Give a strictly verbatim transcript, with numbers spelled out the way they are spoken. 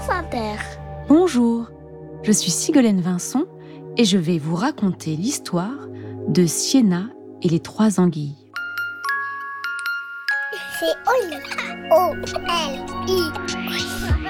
France Inter. Bonjour, je suis Sigolène Vincent et je vais vous raconter l'histoire de Sienna et les trois anguilles. C'est Oli. O L I.